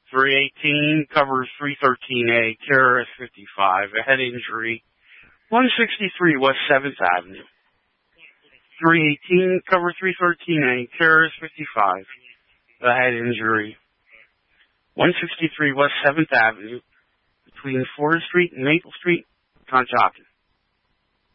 318 covers 313A, terrorist 55, a head injury. 163 West 7th Avenue. 318 cover 313A, terrorist 55, a head injury. 163 West 7th Avenue, between Forest Street and Maple Street, Conshohocken.